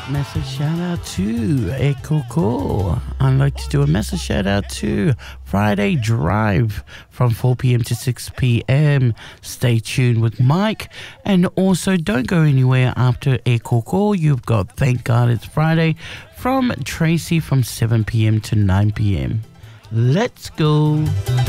Massive shout out to Ekoko. I'd like to do a massive shout out to Friday Drive from 4 p.m. to 6 p.m. Stay tuned with Mike. And also don't go anywhere after Ekoko. You've got Thank God It's Friday from Tracy from 7 p.m. to 9 p.m. Let's go.